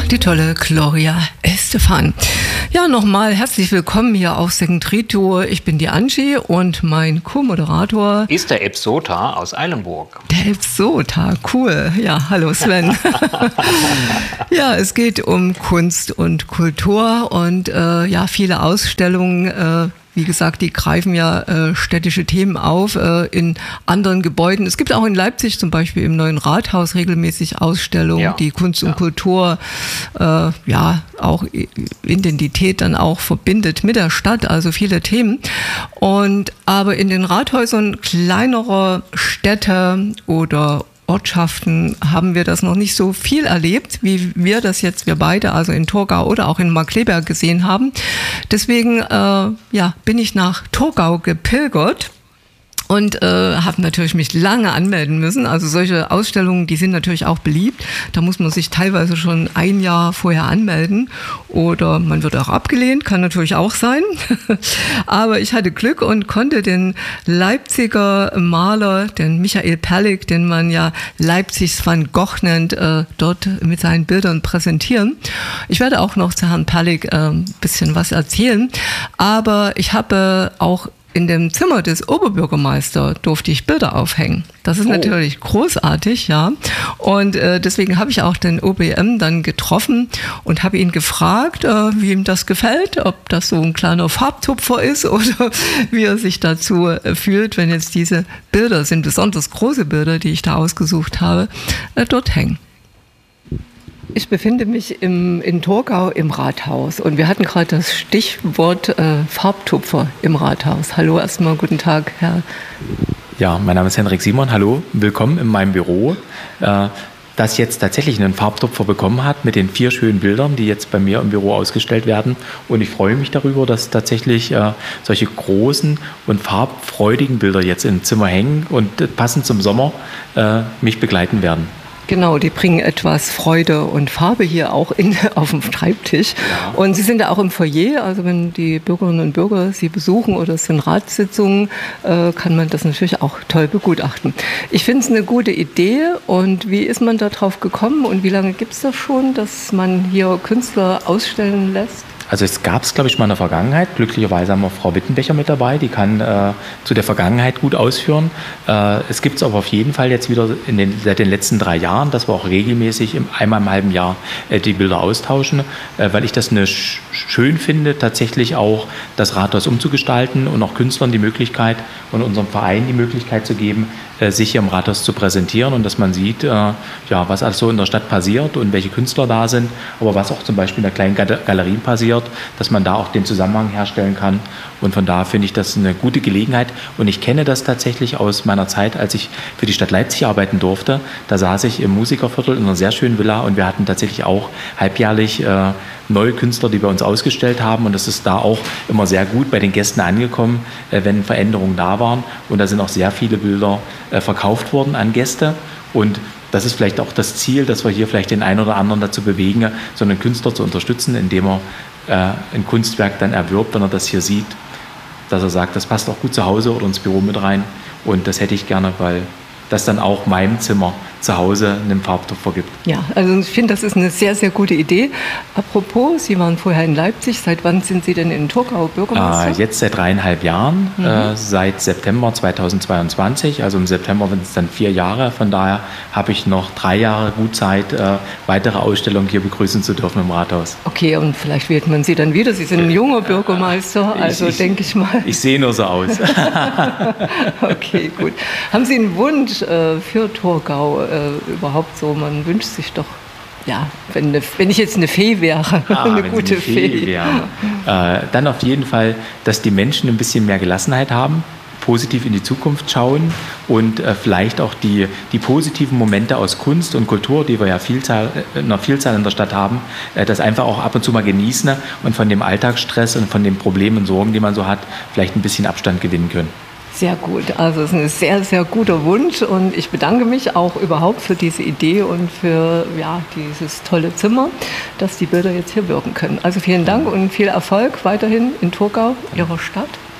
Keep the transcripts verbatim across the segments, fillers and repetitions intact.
die tolle Gloria Estefan. Ja, nochmal herzlich willkommen hier auf Second Trio. Ich bin die Angie und mein Co-Moderator ist der Epsota aus Eilenburg. Der Epsota, cool. Ja, hallo Sven. Ja, es geht um Kunst und Kultur und äh, ja, viele Ausstellungen. Äh, Wie gesagt, die greifen ja äh, städtische Themen auf äh, in anderen Gebäuden. Es gibt auch in Leipzig zum Beispiel im neuen Rathaus regelmäßig Ausstellungen, ja, die Kunst und ja. Kultur, äh, ja, auch Identität dann auch verbindet mit der Stadt, also viele Themen. Und aber in den Rathäusern kleinerer Städte oder Ortschaften haben wir das noch nicht so viel erlebt, wie wir das jetzt, wir beide, also in Torgau oder auch in Markkleeberg gesehen haben. Deswegen äh, ja, bin ich nach Torgau gepilgert und äh, habe natürlich mich lange anmelden müssen. Also solche Ausstellungen, die sind natürlich auch beliebt. Da muss man sich teilweise schon ein Jahr vorher anmelden oder man wird auch abgelehnt, kann natürlich auch sein. Aber ich hatte Glück und konnte den Leipziger Maler, den Michael Perlik, den man ja Leipzigs Van Gogh nennt, äh, dort mit seinen Bildern präsentieren. Ich werde auch noch zu Herrn Perlik äh, ein bisschen was erzählen. Aber ich habe auch in dem Zimmer des Oberbürgermeisters durfte ich Bilder aufhängen. Das ist oh. natürlich großartig, ja. Und äh, deswegen habe ich auch den O B M dann getroffen und habe ihn gefragt, äh, wie ihm das gefällt, ob das so ein kleiner Farbtupfer ist oder wie er sich dazu äh, fühlt, wenn jetzt diese Bilder, sind besonders große Bilder, die ich da ausgesucht habe, äh, dort hängen. Ich befinde mich im, in Torgau im Rathaus und wir hatten gerade das Stichwort äh, Farbtupfer im Rathaus. Hallo, erstmal guten Tag, Herr. Ja, mein Name ist Henrik Simon, hallo, willkommen in meinem Büro. Äh, das jetzt tatsächlich einen Farbtupfer bekommen hat mit den vier schönen Bildern, die jetzt bei mir im Büro ausgestellt werden. Und ich freue mich darüber, dass tatsächlich äh, solche großen und farbfreudigen Bilder jetzt im Zimmer hängen und äh, passend zum Sommer äh, mich begleiten werden. Genau, die bringen etwas Freude und Farbe hier auch in, auf dem Schreibtisch. Ja. Und Sie sind ja auch im Foyer, also wenn die Bürgerinnen und Bürger Sie besuchen oder es sind Ratssitzungen, äh, kann man das natürlich auch toll begutachten. Ich finde es eine gute Idee. Und wie ist man da drauf gekommen und wie lange gibt es das schon, dass man hier Künstler ausstellen lässt? Also es gab es, glaube ich, mal in der Vergangenheit. Glücklicherweise haben wir Frau Wittenbecher mit dabei, die kann äh, zu der Vergangenheit gut ausführen. Äh, es gibt es aber auf jeden Fall jetzt wieder in den, seit den letzten drei Jahren, dass wir auch regelmäßig im, einmal im halben Jahr äh, die Bilder austauschen, äh, weil ich das eine sch schön finde, tatsächlich auch das Rathaus umzugestalten und auch Künstlern die Möglichkeit und unserem Verein die Möglichkeit zu geben, äh, sich hier im Rathaus zu präsentieren und dass man sieht, äh, ja, was alles so in der Stadt passiert und welche Künstler da sind, aber was auch zum Beispiel in der kleinen Galerie passiert, dass man da auch den Zusammenhang herstellen kann. Und von daher finde ich das eine gute Gelegenheit. Und ich kenne das tatsächlich aus meiner Zeit, als ich für die Stadt Leipzig arbeiten durfte. Da saß ich im Musikerviertel in einer sehr schönen Villa und wir hatten tatsächlich auch halbjährlich äh, neue Künstler, die bei uns ausgestellt haben. Und das ist da auch immer sehr gut bei den Gästen angekommen, äh, wenn Veränderungen da waren. Und da sind auch sehr viele Bilder äh, verkauft worden an Gäste. Und das ist vielleicht auch das Ziel, dass wir hier vielleicht den einen oder anderen dazu bewegen, so einen Künstler zu unterstützen, indem er äh, ein Kunstwerk dann erwirbt, wenn er das hier sieht, dass er sagt, das passt auch gut zu Hause oder ins Büro mit rein. Und das hätte ich gerne, weil das dann auch meinem Zimmer zu Hause einen Farbtupfer gibt. Ja, also ich finde, das ist eine sehr, sehr gute Idee. Apropos, Sie waren vorher in Leipzig. Seit wann sind Sie denn in Torgau Bürgermeister? Äh, jetzt seit dreieinhalb Jahren, mhm. äh, seit September zweitausendzweiundzwanzig. Also im September sind es dann vier Jahre. Von daher habe ich noch drei Jahre gut Zeit, äh, weitere Ausstellungen hier begrüßen zu dürfen im Rathaus. Okay, und vielleicht wählt man Sie dann wieder. Sie sind ein junger Bürgermeister, also ich, denke ich mal. Ich sehe nur so aus. Okay, gut. Haben Sie einen Wunsch äh, für Torgau? Äh, überhaupt so, man wünscht sich doch, ja, wenn, eine, wenn ich jetzt eine Fee wäre, ah, eine wenn gute eine Fee, Fee. Wäre, äh, dann auf jeden Fall, dass die Menschen ein bisschen mehr Gelassenheit haben, positiv in die Zukunft schauen und äh, vielleicht auch die, die positiven Momente aus Kunst und Kultur, die wir ja Vielzahl, in einer Vielzahl in der Stadt haben, äh, das einfach auch ab und zu mal genießen und von dem Alltagsstress und von den Problemen und Sorgen, die man so hat, vielleicht ein bisschen Abstand gewinnen können. Sehr gut, also es ist ein sehr, sehr guter Wunsch und ich bedanke mich auch überhaupt für diese Idee und für ja, dieses tolle Zimmer, dass die Bilder jetzt hier wirken können. Also vielen Dank und viel Erfolg weiterhin in Torgau, Ihrer Stadt.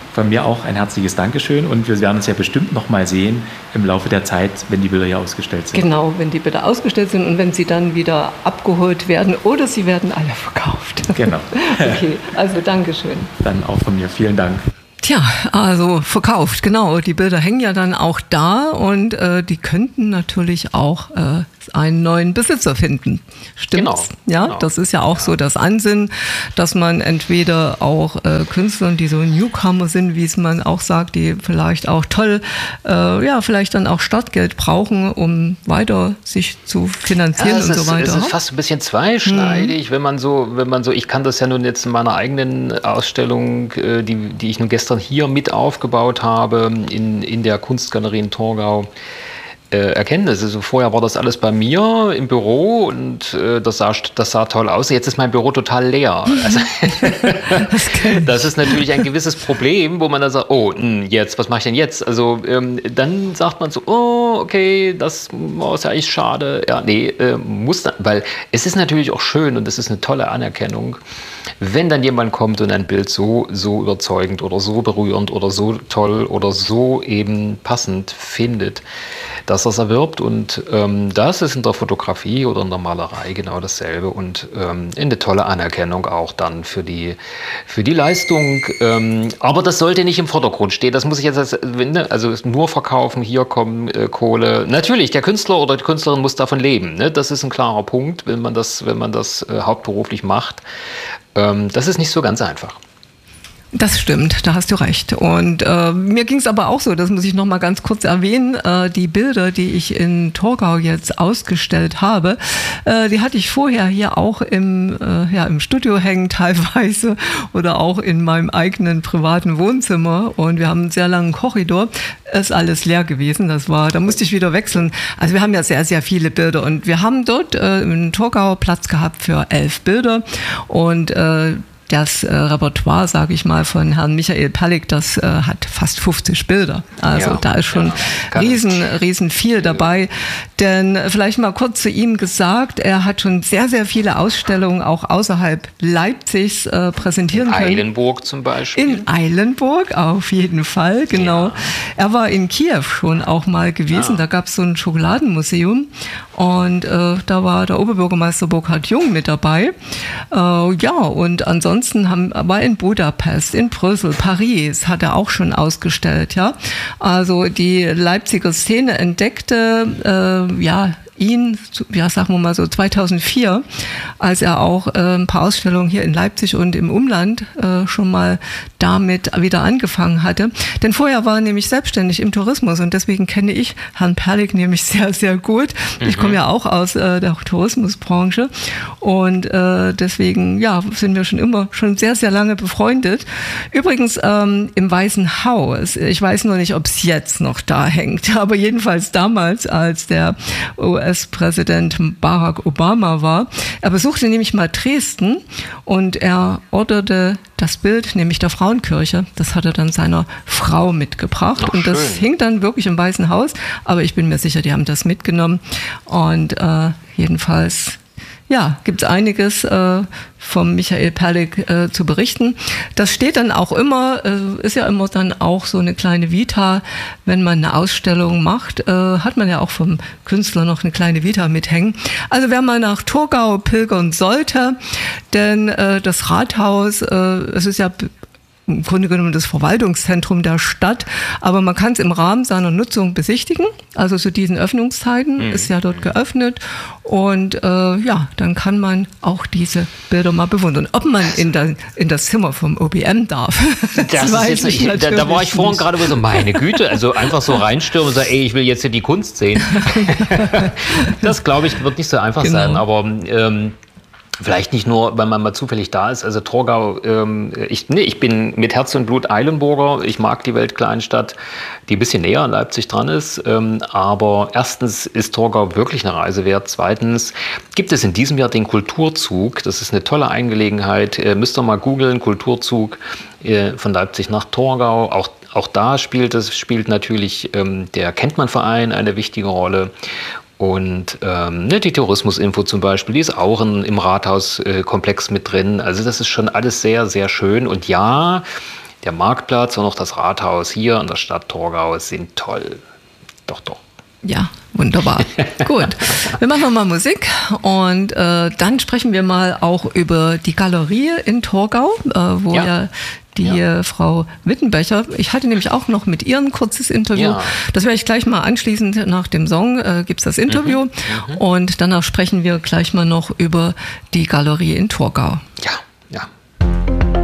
von mir auch ein herzliches Dankeschön und wir werden uns ja bestimmt noch mal sehen im Laufe der Zeit, wenn die Bilder hier ausgestellt sind. Genau, wenn die Bilder ausgestellt sind und wenn sie dann wieder abgeholt werden oder sie werden alle verkauft. Genau. Okay, also Dankeschön. Dann auch von mir vielen Dank. Tja, also verkauft, genau. Die Bilder hängen ja dann auch da und äh, die könnten natürlich auch äh, einen neuen Besitzer finden. Stimmt's? Genau, ja, genau. Das ist ja auch so das Ansinnen, dass man entweder auch äh, Künstlern, die so Newcomer sind, wie es man auch sagt, die vielleicht auch toll, äh, ja, vielleicht dann auch Startgeld brauchen, um weiter sich zu finanzieren ja, und ist, so weiter. Es ist fast ein bisschen zweischneidig, hm. wenn man so, wenn man so, ich kann das ja nun jetzt in meiner eigenen Ausstellung, äh, die, die ich nun gestern hier mit aufgebaut habe, in, in der Kunstgalerie in Torgau, Äh, Erkenntnisse. Also vorher war das alles bei mir im Büro und äh, das, sah, das sah toll aus. Jetzt ist mein Büro total leer. Also, das, das ist natürlich ein gewisses Problem, wo man dann sagt, oh, mh, jetzt, was mache ich denn jetzt? Also ähm, dann sagt man so, oh, okay, das oh, ist ja echt schade. Ja, nee, äh, muss dann, weil es ist natürlich auch schön und es ist eine tolle Anerkennung, wenn dann jemand kommt und ein Bild so, so überzeugend oder so berührend oder so toll oder so eben passend findet, dass er es erwirbt. Und ähm, das ist in der Fotografie oder in der Malerei genau dasselbe und ähm, eine tolle Anerkennung auch dann für die, für die Leistung. Ähm, aber das sollte nicht im Vordergrund stehen. Das muss ich jetzt als, also nur verkaufen, hier kommen äh, Kohle. Natürlich, der Künstler oder die Künstlerin muss davon leben. Ne? Das ist ein klarer Punkt, wenn man das, wenn man das äh, hauptberuflich macht. Ähm, das ist nicht so ganz einfach. Das stimmt, da hast du recht. Und äh, mir ging es aber auch so, das muss ich noch mal ganz kurz erwähnen, äh, die Bilder, die ich in Torgau jetzt ausgestellt habe, äh, die hatte ich vorher hier auch im, äh, ja, im Studio hängen teilweise oder auch in meinem eigenen privaten Wohnzimmer. Und wir haben einen sehr langen Korridor. Ist alles leer gewesen, das war, da musste ich wieder wechseln. Also wir haben ja sehr, sehr viele Bilder und wir haben dort äh, in Torgau Platz gehabt für elf Bilder und äh, das äh, Repertoire, sage ich mal, von Herrn Michael Perlig, das äh, hat fast fünfzig Bilder. Also ja, da ist schon ja, riesen, riesen viel dabei. Denn vielleicht mal kurz zu ihm gesagt, er hat schon sehr, sehr viele Ausstellungen auch außerhalb Leipzigs äh, präsentieren in können. In Eilenburg zum Beispiel. In Eilenburg, auf jeden Fall, genau. Ja. Er war in Kiew schon auch mal gewesen, ja. Da gab es so ein Schokoladenmuseum und äh, da war der Oberbürgermeister Burkhard Jung mit dabei. Äh, ja, und ansonsten Haben, war in Budapest, in Brüssel, Paris hat er auch schon ausgestellt, ja. Also die Leipziger Szene entdeckte, äh, ja, ihn, ja, sagen wir mal so zweitausendvier, als er auch äh, ein paar Ausstellungen hier in Leipzig und im Umland äh, schon mal damit wieder angefangen hatte. Denn vorher war er nämlich selbstständig im Tourismus und deswegen kenne ich Herrn Perlig nämlich sehr, sehr gut. Mhm. Ich komme ja auch aus äh, der Tourismusbranche und äh, deswegen, ja, sind wir schon immer, schon sehr, sehr lange befreundet. Übrigens ähm, im Weißen Haus, ich weiß nur nicht, ob es jetzt noch da hängt, aber jedenfalls damals, als der U S-Präsident Barack Obama war. Er besuchte nämlich mal Dresden und er orderte das Bild, nämlich der Frauenkirche. Das hat er dann seiner Frau mitgebracht. Ach, und das schön. Hing dann wirklich im Weißen Haus. Aber ich bin mir sicher, die haben das mitgenommen. Und äh, jedenfalls... Ja, gibt es einiges äh, vom Michael Perlig äh, zu berichten. Das steht dann auch immer, äh, ist ja immer dann auch so eine kleine Vita, wenn man eine Ausstellung macht, äh, hat man ja auch vom Künstler noch eine kleine Vita mithängen. Also wer mal nach Torgau pilgern sollte, denn äh, das Rathaus, äh, es ist ja im Grunde genommen das Verwaltungszentrum der Stadt, aber man kann es im Rahmen seiner Nutzung besichtigen, also zu diesen Öffnungszeiten mhm. ist ja dort geöffnet und äh, ja, dann kann man auch diese Bilder mal bewundern. Ob man in, der, in das Zimmer vom O B M darf, das, das weiß ist jetzt, ich, da, da war ich vorhin gerade so, meine Güte, also einfach so reinstürmen und sagen, ey, ich will jetzt hier die Kunst sehen. Das, glaube ich, wird nicht so einfach genau. sein, aber ähm, vielleicht nicht nur, weil man mal zufällig da ist. Also Torgau, ähm, ich, nee, ich bin mit Herz und Blut Eilenburger. Ich mag die Weltkleinstadt, die ein bisschen näher an Leipzig dran ist. Ähm, aber erstens ist Torgau wirklich eine Reise wert. Zweitens gibt es in diesem Jahr den Kulturzug. Das ist eine tolle Eingelegenheit. Äh, müsst ihr mal googeln, Kulturzug äh, von Leipzig nach Torgau. Auch Auch da spielt es spielt natürlich ähm, der Kenntmann-Verein eine wichtige Rolle. Und ähm, ne, die Tourismusinfo zum Beispiel, die ist auch in, im Rathauskomplex äh, mit drin. Also das ist schon alles sehr, sehr schön. Und ja, der Marktplatz und auch das Rathaus hier in der Stadt Torgau sind toll. Doch, doch. Ja, wunderbar. Gut. Wir machen nochmal Musik und äh, dann sprechen wir mal auch über die Galerie in Torgau, äh, wo ja, ja die ja. Frau Wittenbecher, ich hatte nämlich auch noch mit ihr ein kurzes Interview. Ja. Das werde ich gleich mal anschließend nach dem Song, äh, gibt es das Interview. Mhm. Mhm. Und danach sprechen wir gleich mal noch über die Galerie in Torgau. Ja, ja.